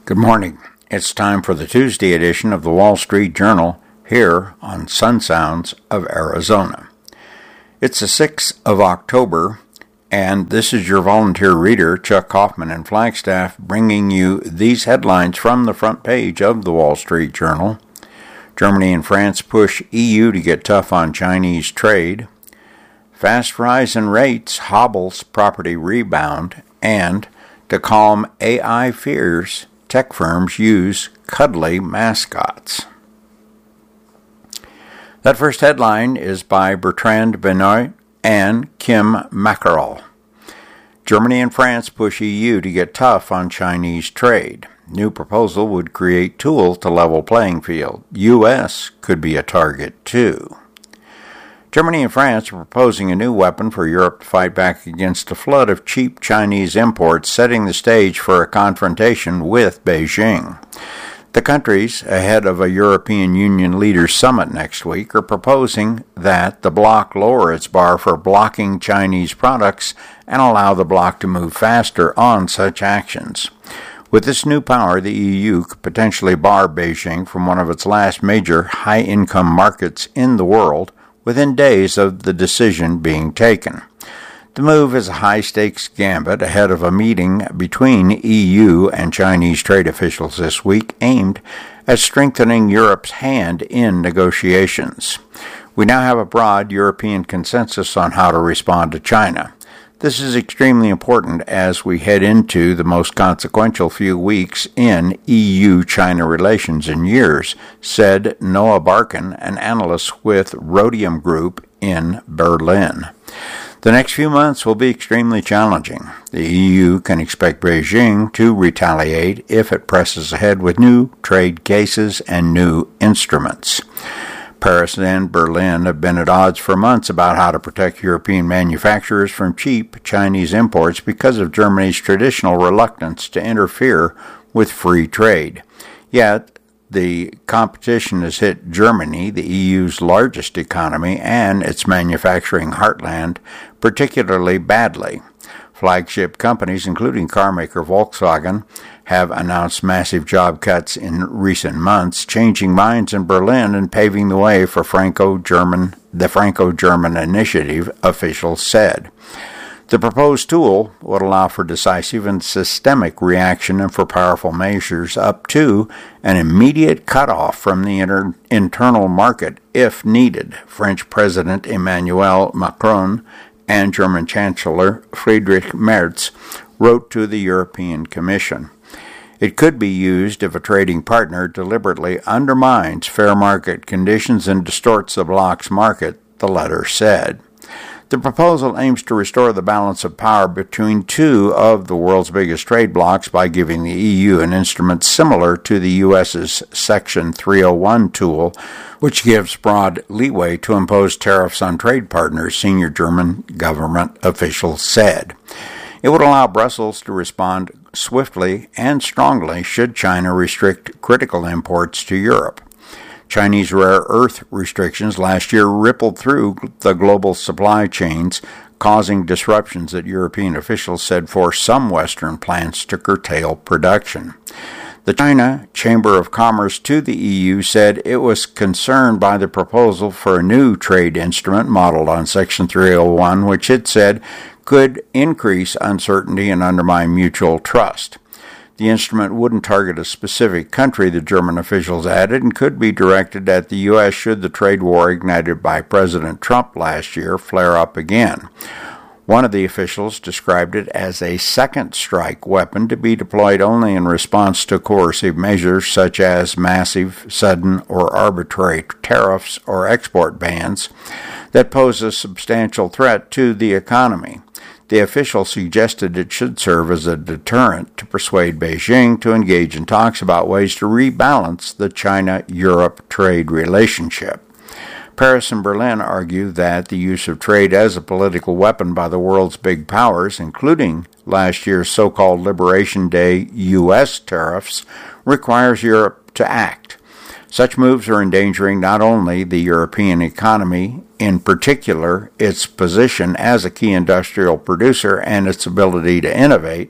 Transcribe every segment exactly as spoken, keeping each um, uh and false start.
Good morning. It's time for the Tuesday edition of the Wall Street Journal here on Sun Sounds of Arizona. It's the sixth of October, and this is your volunteer reader, Chuck Kaufman in Flagstaff, bringing you these headlines from the front page of the Wall Street Journal. Germany and France push E U to get tough on Chinese trade. Fast rise in rates hobbles property rebound, and to calm A I fears, tech firms use cuddly mascots. That first headline is by Bertrand Benoit and Kim Mackerel. Germany and France push E U to get tough on Chinese trade. New proposal would create tool to level playing field. U S could be a target too. Germany and France are proposing a new weapon for Europe to fight back against a flood of cheap Chinese imports, setting the stage for a confrontation with Beijing. The countries, ahead of a European Union leaders' summit next week, are proposing that the bloc lower its bar for blocking Chinese products and allow the bloc to move faster on such actions. With this new power, the E U could potentially bar Beijing from one of its last major high-income markets in the world, within days of the decision being taken. The move is a high-stakes gambit ahead of a meeting between E U and Chinese trade officials this week aimed at strengthening Europe's hand in negotiations. We now have a broad European consensus on how to respond to China. This is extremely important as we head into the most consequential few weeks in E U-China relations in years, said Noah Barkin, an analyst with Rhodium Group in Berlin. The next few months will be extremely challenging. The E U can expect Beijing to retaliate if it presses ahead with new trade cases and new instruments. Paris and Berlin have been at odds for months about how to protect European manufacturers from cheap Chinese imports because of Germany's traditional reluctance to interfere with free trade. Yet, the competition has hit Germany, the E U's largest economy, and its manufacturing heartland, particularly badly. Flagship companies, including carmaker Volkswagen, have announced massive job cuts in recent months, changing minds in Berlin and paving the way for Franco-German, the Franco-German initiative, officials said. The proposed tool would allow for decisive and systemic reaction and for powerful measures up to an immediate cutoff from the inter- internal market if needed, French President Emmanuel Macron and German Chancellor Friedrich Merz wrote to the European Commission. It could be used if a trading partner deliberately undermines fair market conditions and distorts the bloc's market, the letter said. The proposal aims to restore the balance of power between two of the world's biggest trade blocs by giving the E U an instrument similar to the U S's Section three oh one tool, which gives broad leeway to impose tariffs on trade partners, senior German government officials said. It would allow Brussels to respond swiftly and strongly should China restrict critical imports to Europe. Chinese rare earth restrictions last year rippled through the global supply chains, causing disruptions that European officials said forced some Western plants to curtail production. The China Chamber of Commerce to the E U said it was concerned by the proposal for a new trade instrument modeled on Section three oh one, which it said could increase uncertainty and undermine mutual trust. The instrument wouldn't target a specific country, the German officials added, and could be directed at the U S should the trade war ignited by President Trump last year flare up again. One of the officials described it as a second strike weapon to be deployed only in response to coercive measures such as massive, sudden, or arbitrary tariffs or export bans that pose a substantial threat to the economy. The official suggested it should serve as a deterrent to persuade Beijing to engage in talks about ways to rebalance the China-Europe trade relationship. Paris and Berlin argue that the use of trade as a political weapon by the world's big powers, including last year's so-called Liberation Day U S tariffs, requires Europe to act. Such moves are endangering not only the European economy, in particular its position as a key industrial producer and its ability to innovate,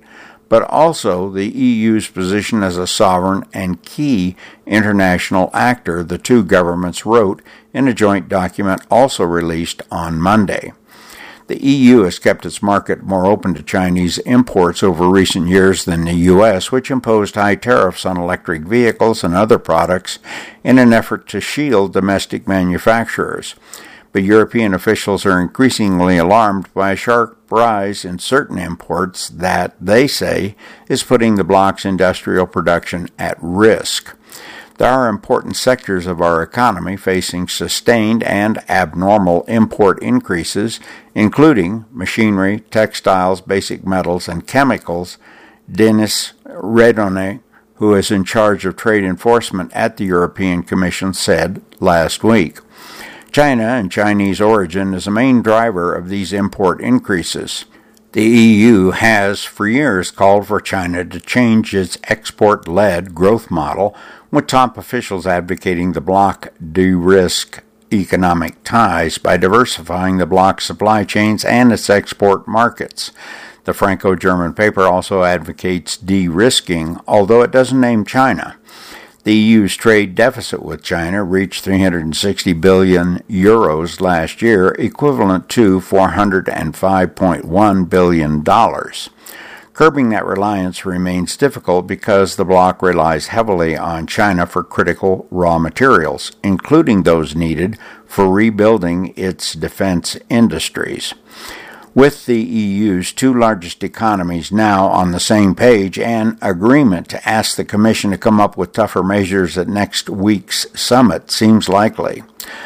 but also the E U's position as a sovereign and key international actor, the two governments wrote in a joint document also released on Monday. The E U has kept its market more open to Chinese imports over recent years than the U S, which imposed high tariffs on electric vehicles and other products in an effort to shield domestic manufacturers. But European officials are increasingly alarmed by a sharp rise in certain imports that, they say, is putting the bloc's industrial production at risk. There are important sectors of our economy facing sustained and abnormal import increases, including machinery, textiles, basic metals, and chemicals, Denis Redone, who is in charge of trade enforcement at the European Commission, said last week. China and Chinese origin is a main driver of these import increases. The E U has for years called for China to change its export-led growth model, with top officials advocating the bloc de-risk economic ties by diversifying the bloc's supply chains and its export markets. The Franco-German paper also advocates de-risking, although it doesn't name China. The E U's trade deficit with China reached three hundred sixty billion euros last year, equivalent to four hundred five point one billion dollars. Curbing that reliance remains difficult because the bloc relies heavily on China for critical raw materials, including those needed for rebuilding its defense industries. With the E U's two largest economies now on the same page, an agreement to ask the Commission to come up with tougher measures at next week's summit seems likely.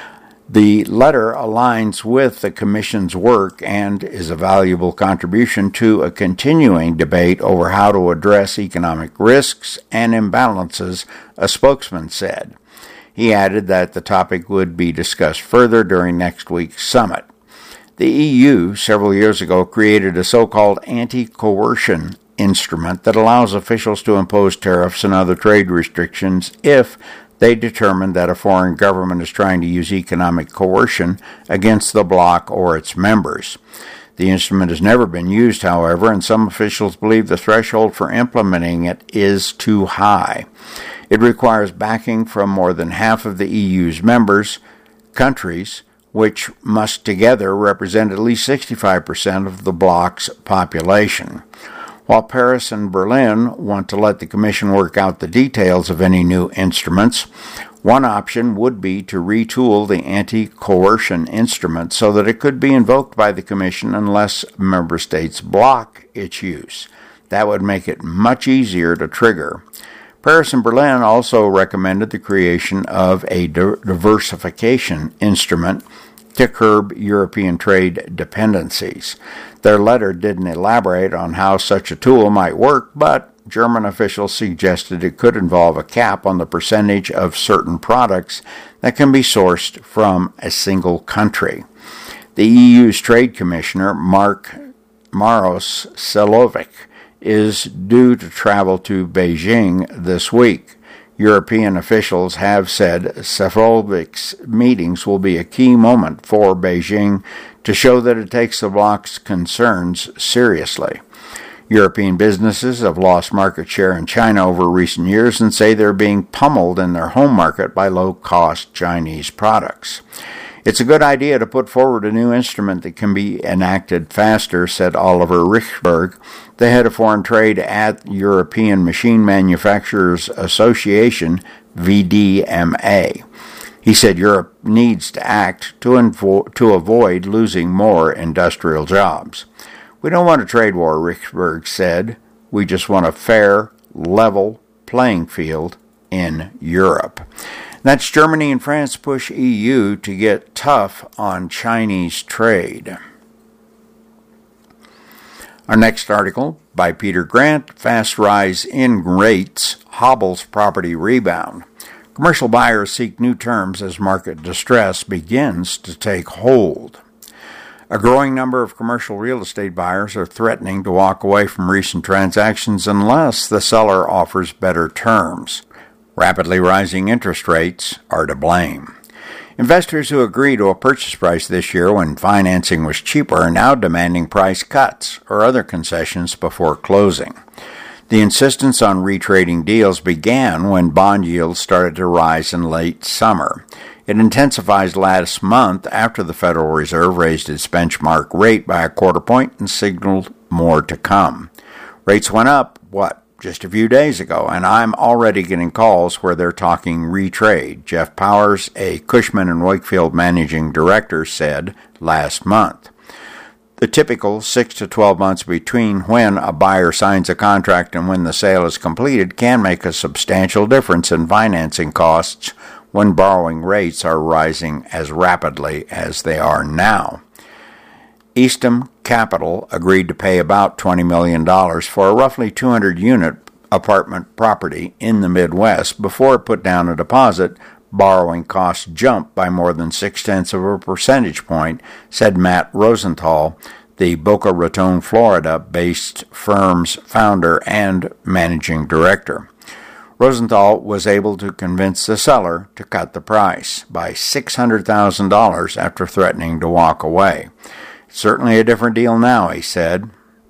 The letter aligns with the Commission's work and is a valuable contribution to a continuing debate over how to address economic risks and imbalances, a spokesman said. He added that the topic would be discussed further during next week's summit. The E U several years ago created a so-called anti-coercion instrument that allows officials to impose tariffs and other trade restrictions if they determine that a foreign government is trying to use economic coercion against the bloc or its members. The instrument has never been used, however, and some officials believe the threshold for implementing it is too high. It requires backing from more than half of the E U's members, countries, which must together represent at least sixty-five percent of the bloc's population. While Paris and Berlin want to let the Commission work out the details of any new instruments, one option would be to retool the anti-coercion instrument so that it could be invoked by the Commission unless member states block its use. That would make it much easier to trigger. Paris and Berlin also recommended the creation of a diversification instrument to curb European trade dependencies. Their letter didn't elaborate on how such a tool might work, but German officials suggested it could involve a cap on the percentage of certain products that can be sourced from a single country. The E U's Trade Commissioner, Mark Maros Sefcovic, is due to travel to Beijing this week. European officials have said Sefcovic's meetings will be a key moment for Beijing to show that it takes the bloc's concerns seriously. European businesses have lost market share in China over recent years and say they're being pummeled in their home market by low-cost Chinese products. It's a good idea to put forward a new instrument that can be enacted faster, said Oliver Richberg, the head of foreign trade at European Machine Manufacturers Association, V D M A. He said Europe needs to act to, invo- to avoid losing more industrial jobs. We don't want a trade war, Richberg said. We just want a fair, level playing field in Europe. That's Germany and France push E U to get tough on Chinese trade. Our next article, by Peter Grant, Fast Rise in Rates Hobbles Property Rebound. Commercial buyers seek new terms as market distress begins to take hold. A growing number of commercial real estate buyers are threatening to walk away from recent transactions unless the seller offers better terms. Rapidly rising interest rates are to blame. Investors who agreed to a purchase price this year when financing was cheaper are now demanding price cuts or other concessions before closing. The insistence on retrading deals began when bond yields started to rise in late summer. It intensified last month after the Federal Reserve raised its benchmark rate by a quarter point and signaled more to come. Rates went up, what, just a few days ago, and I'm already getting calls where they're talking retrade, Jeff Powers, a Cushman and Wakefield managing director, said last month. The typical six to twelve months between when a buyer signs a contract and when the sale is completed can make a substantial difference in financing costs when borrowing rates are rising as rapidly as they are now. Eastham Capital agreed to pay about twenty million dollars for a roughly two hundred unit apartment property in the Midwest before it put down a deposit. Borrowing costs jumped by more than six-tenths of a percentage point, said Matt Rosenthal, the Boca Raton, Florida-based firm's founder and managing director. Rosenthal was able to convince the seller to cut the price by six hundred thousand dollars after threatening to walk away. It's certainly a different deal now, he said.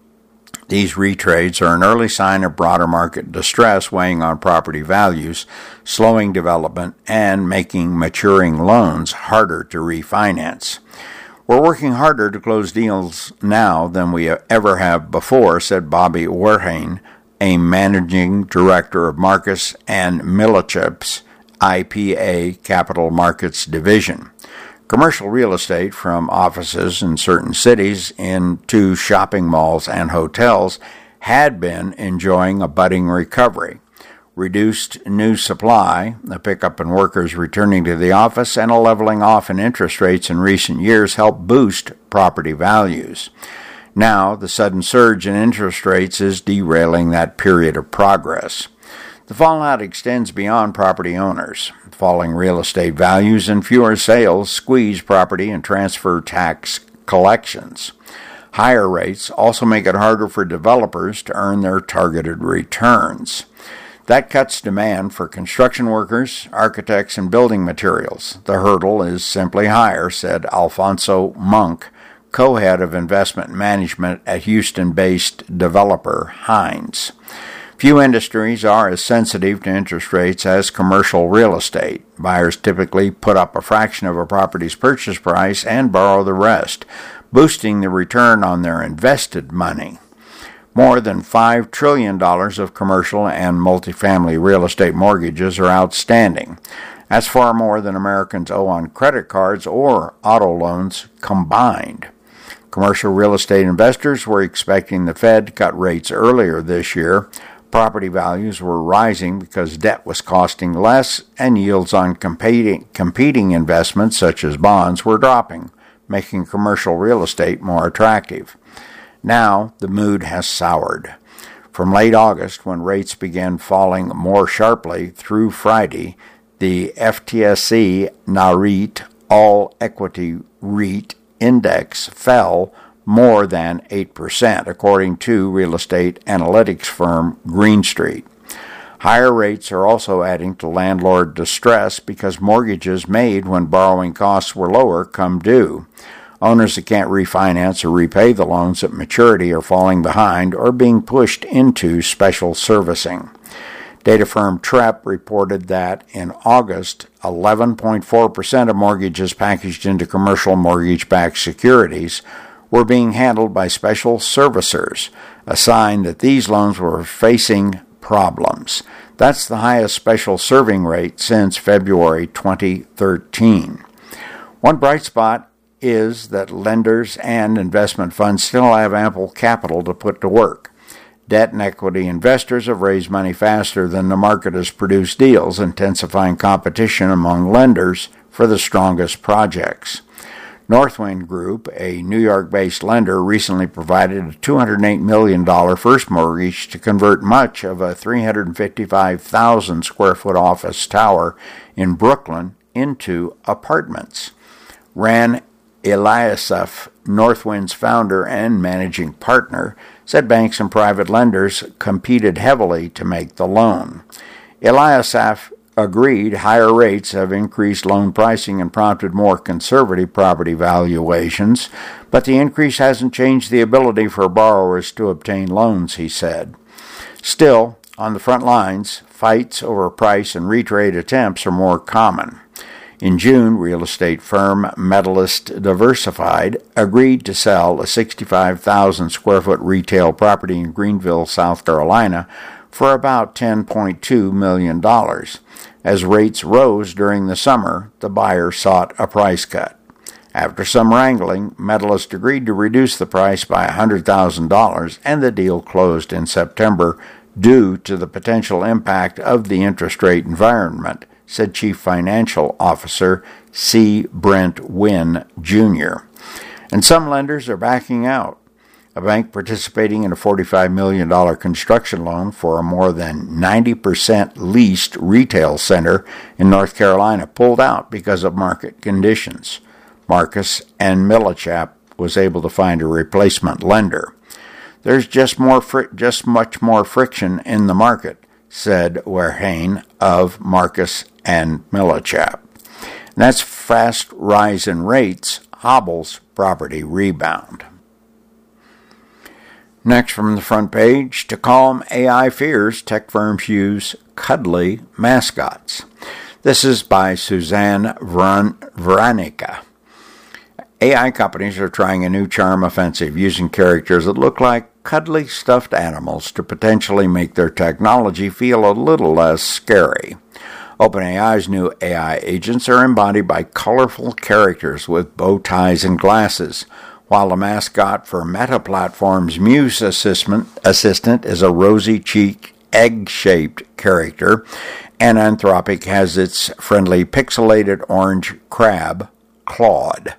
These retrades are an early sign of broader market distress weighing on property values, slowing development, and making maturing loans harder to refinance. We're working harder to close deals now than we ever have before, said Bobby Werheim, a managing director of Marcus and Millichap's I P A Capital Markets Division. Commercial real estate, from offices in certain cities into shopping malls and hotels, had been enjoying a budding recovery. Reduced new supply, a pickup in workers returning to the office, and a leveling off in interest rates in recent years helped boost property values. Now, the sudden surge in interest rates is derailing that period of progress. The fallout extends beyond property owners. Falling real estate values and fewer sales squeeze property and transfer tax collections. Higher rates also make it harder for developers to earn their targeted returns. That cuts demand for construction workers, architects, and building materials. The hurdle is simply higher, said Alfonso Monk, co-head of investment management at Houston-based developer Hines. Few industries are as sensitive to interest rates as commercial real estate. Buyers typically put up a fraction of a property's purchase price and borrow the rest, boosting the return on their invested money. More than five trillion dollars of commercial and multifamily real estate mortgages are outstanding. That's far more than Americans owe on credit cards or auto loans combined. Commercial real estate investors were expecting the Fed to cut rates earlier this year. Property values were rising because debt was costing less and yields on competing, competing investments such as bonds were dropping, making commercial real estate more attractive. Now the mood has soured. From late August, when rates began falling more sharply through Friday, the F T S E Nareit All Equity REIT Index fell more than eight percent, according to real estate analytics firm Green Street. Higher rates are also adding to landlord distress because mortgages made when borrowing costs were lower come due. Owners that can't refinance or repay the loans at maturity are falling behind or being pushed into special servicing. Data firm Trepp reported that in August, eleven point four percent of mortgages packaged into commercial mortgage-backed securities were being handled by special servicers, a sign that these loans were facing problems. That's the highest special serving rate since February twenty thirteen. One bright spot is that lenders and investment funds still have ample capital to put to work. Debt and equity investors have raised money faster than the market has produced deals, intensifying competition among lenders for the strongest projects. Northwind Group, a New York-based lender, recently provided a two hundred eight million dollars first mortgage to convert much of a three hundred fifty-five thousand square foot office tower in Brooklyn into apartments. Ran Eliasaf, Northwind's founder and managing partner, said banks and private lenders competed heavily to make the loan. Eliasaf agreed higher rates have increased loan pricing and prompted more conservative property valuations, but the increase hasn't changed the ability for borrowers to obtain loans, he said. Still, on the front lines, fights over price and retrade attempts are more common. In June, real estate firm Medalist Diversified agreed to sell a sixty-five thousand square foot retail property in Greenville, South Carolina, for about ten point two million dollars. As rates rose during the summer, the buyer sought a price cut. After some wrangling, Medalist agreed to reduce the price by one hundred thousand dollars, and the deal closed in September due to the potential impact of the interest rate environment, said Chief Financial Officer C. Brent Wynn, Junior And some lenders are backing out. A bank participating in a forty-five million dollars construction loan for a more than ninety percent leased retail center in North Carolina pulled out because of market conditions. Marcus and Millichap was able to find a replacement lender. There's just more, fr- just much more friction in the market, said Werhane of Marcus and Millichap. And that's fast rise in rates hobbles property rebound. Next from the front page, to calm A I fears, tech firms use cuddly mascots. This is by Suzanne Vranica. A I companies are trying a new charm offensive using characters that look like cuddly stuffed animals to potentially make their technology feel a little less scary. OpenAI's new A I agents are embodied by colorful characters with bow ties and glasses, while the mascot for Meta Platform's Muse assistant, assistant is a rosy-cheeked, egg-shaped character, and Anthropic has its friendly pixelated orange crab, Claude.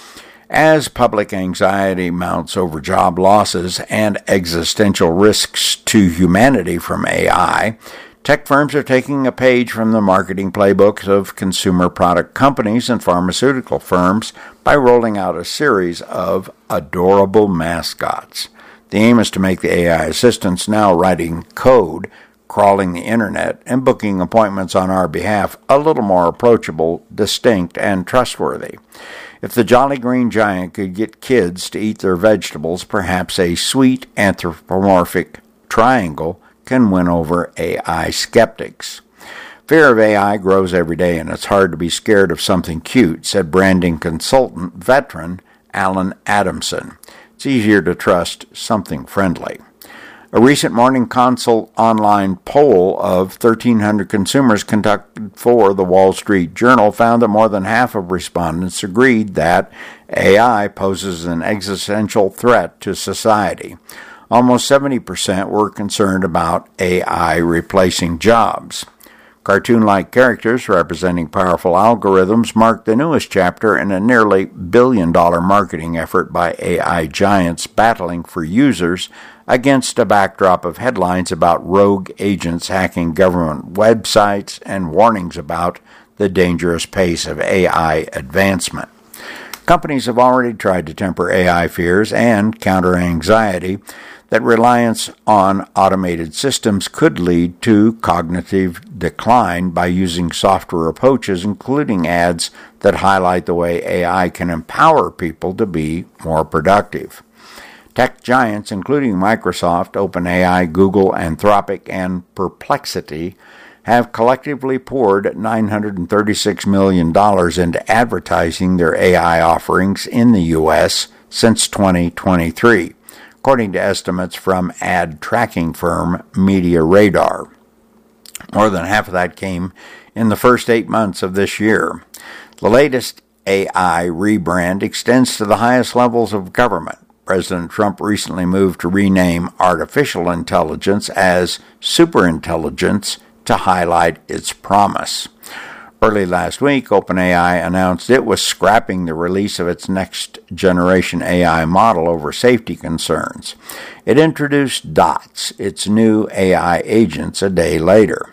As public anxiety mounts over job losses and existential risks to humanity from A I, tech firms are taking a page from the marketing playbooks of consumer product companies and pharmaceutical firms by rolling out a series of adorable mascots. The aim is to make the A I assistants now writing code, crawling the internet, and booking appointments on our behalf a little more approachable, distinct, and trustworthy. If the Jolly Green Giant could get kids to eat their vegetables, perhaps a sweet anthropomorphic triangle can win over A I skeptics. Fear of A I grows every day, and it's hard to be scared of something cute, said branding consultant veteran Alan Adamson. It's easier to trust something friendly. A recent Morning Consult online poll of thirteen hundred consumers conducted for the Wall Street Journal found that more than half of respondents agreed that A I poses an existential threat to society. Almost seventy percent were concerned about A I replacing jobs. Cartoon-like characters representing powerful algorithms mark the newest chapter in a nearly billion-dollar marketing effort by A I giants battling for users against a backdrop of headlines about rogue agents hacking government websites and warnings about the dangerous pace of A I advancement. Companies have already tried to temper A I fears and counter anxiety that reliance on automated systems could lead to cognitive decline by using software approaches, including ads that highlight the way A I can empower people to be more productive. Tech giants, including Microsoft, OpenAI, Google, Anthropic, and Perplexity, have collectively poured nine hundred thirty-six million dollars into advertising their A I offerings in the U S since twenty twenty-three, according to estimates from ad tracking firm Media Radar. More than half of that came in the first eight months of this year. The latest A I rebrand extends to the highest levels of government. President Trump recently moved to rename artificial intelligence as superintelligence to highlight its promise. Early last week, OpenAI announced it was scrapping the release of its next-generation A I model over safety concerns. It introduced Dots, its new A I agents, a day later.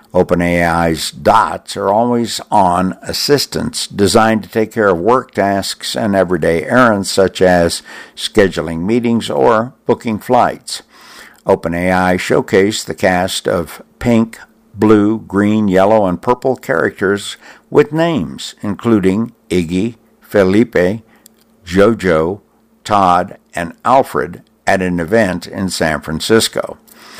OpenAI's Dots are always-on assistants designed to take care of work tasks and everyday errands such as scheduling meetings or booking flights. OpenAI showcased the cast of Pink, blue, green, yellow, and purple characters with names, including Iggy, Felipe, Jojo, Todd, and Alfred at an event in San Francisco.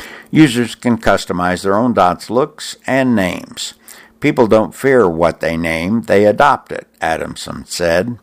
Users can customize their own dots' looks and names. People don't fear what they name, they adopt it, Adamson said.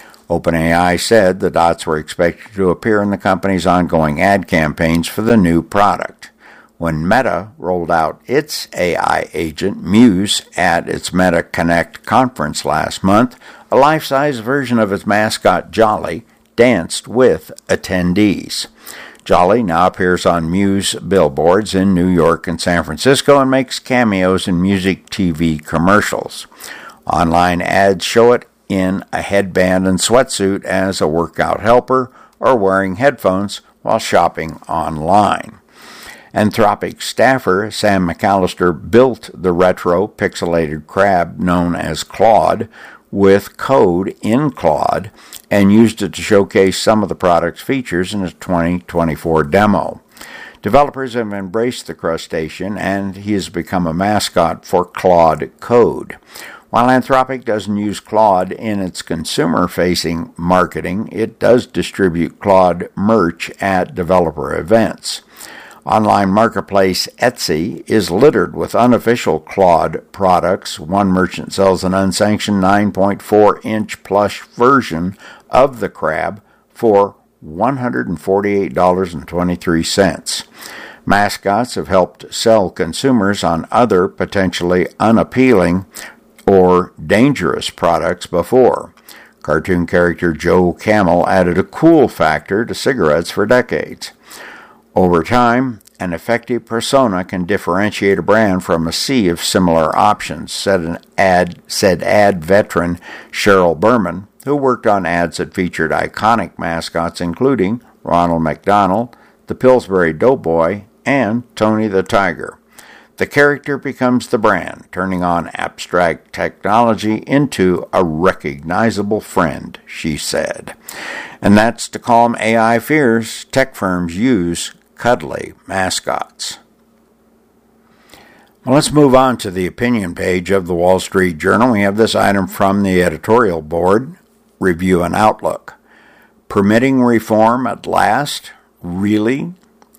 OpenAI said the dots were expected to appear in the company's ongoing ad campaigns for the new product. When Meta rolled out its A I agent, Muse, at its Meta Connect conference last month, a life-size version of its mascot Jolly danced with attendees. Jolly now appears on Muse billboards in New York and San Francisco and makes cameos in music T V commercials. Online ads show it in a headband and sweatsuit as a workout helper or wearing headphones while shopping online. Anthropic staffer Sam McAllister built the retro pixelated crab known as Claude with code in Claude and used it to showcase some of the product's features in a twenty twenty-four demo. Developers have embraced the crustacean, and he has become a mascot for Claude Code. While Anthropic doesn't use Claude in its consumer-facing marketing, it does distribute Claude merch at developer events. Online marketplace Etsy is littered with unofficial Claude products. One merchant sells an unsanctioned nine point four inch plush version of the crab for one hundred forty-eight dollars and twenty-three cents. Mascots have helped sell consumers on other potentially unappealing or dangerous products before. Cartoon character Joe Camel added a cool factor to cigarettes for decades. Over time, an effective persona can differentiate a brand from a sea of similar options, said an ad, said ad veteran Cheryl Berman, who worked on ads that featured iconic mascots including Ronald McDonald, the Pillsbury Doughboy, and Tony the Tiger. The character becomes the brand, turning on abstract technology into a recognizable friend, she said. And that's to calm A I fears. Tech firms use cuddly mascots. Well, let's move on to the opinion page of the Wall Street Journal. We have this item from the editorial board, Review and Outlook. Permitting reform at last? Really?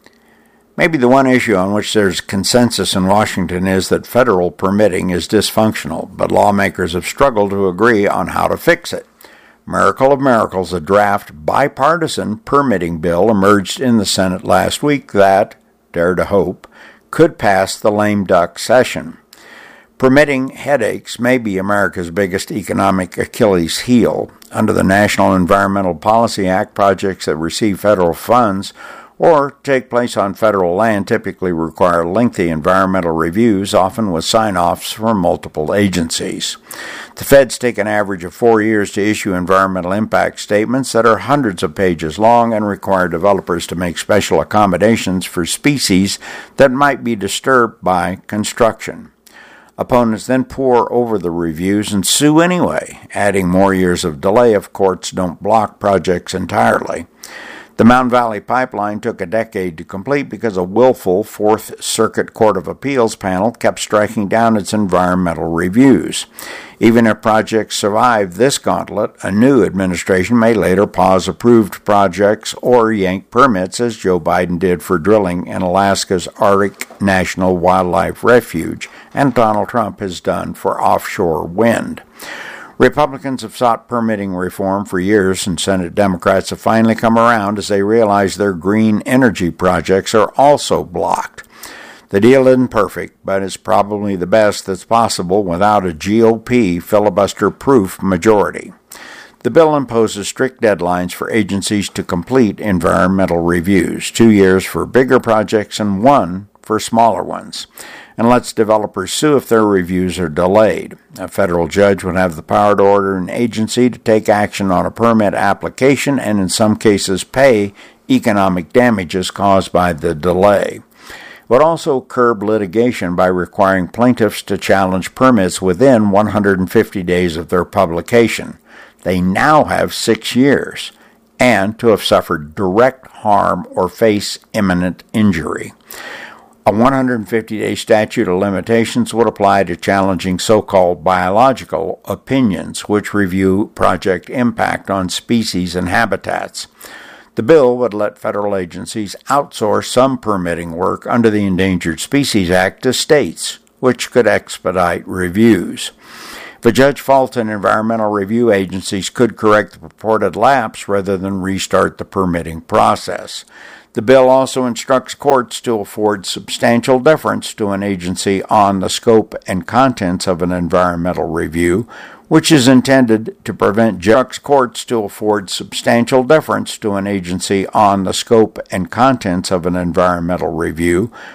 Maybe the one issue on which there's consensus in Washington is that federal permitting is dysfunctional, but lawmakers have struggled to agree on how to fix it. Miracle of miracles, a draft bipartisan permitting bill emerged in the Senate last week that, dare to hope, could pass the lame duck session. Permitting headaches may be America's biggest economic Achilles heel. Under the National Environmental Policy Act, projects that receive federal funds or take place on federal land typically require lengthy environmental reviews, often with sign-offs from multiple agencies. The feds take an average of four years to issue environmental impact statements that are hundreds of pages long and require developers to make special accommodations for species that might be disturbed by construction. Opponents then pore over the reviews and sue anyway, adding more years of delay if courts don't block projects entirely. The Mountain Valley Pipeline took a decade to complete because a willful Fourth Circuit Court of Appeals panel kept striking down its environmental reviews. Even if projects survive this gauntlet, a new administration may later pause approved projects or yank permits, as Joe Biden did for drilling in Alaska's Arctic National Wildlife Refuge, and Donald Trump has done for offshore wind. Republicans have sought permitting reform for years, and Senate Democrats have finally come around as they realize their green energy projects are also blocked. The deal isn't perfect, but it's probably the best that's possible without a G O P filibuster-proof majority. The bill imposes strict deadlines for agencies to complete environmental reviews, two years for bigger projects and one for smaller ones, and lets developers sue if their reviews are delayed. A federal judge would have the power to order an agency to take action on a permit application and in some cases pay economic damages caused by the delay. It would also curb litigation by requiring plaintiffs to challenge permits within one hundred fifty days of their publication. They now have six years, and to have suffered direct harm or face imminent injury. A one hundred fifty day statute of limitations would apply to challenging so-called biological opinions, which review project impact on species and habitats. The bill would let federal agencies outsource some permitting work under the Endangered Species Act to states, which could expedite reviews. If a judge faults an environmental review agencies could correct the purported lapse rather than restart the permitting process. The bill also instructs courts to afford substantial deference to an agency on the scope and contents of an environmental review, which is intended to prevent judge courts to afford substantial deference to an agency on the scope and contents of an environmental review,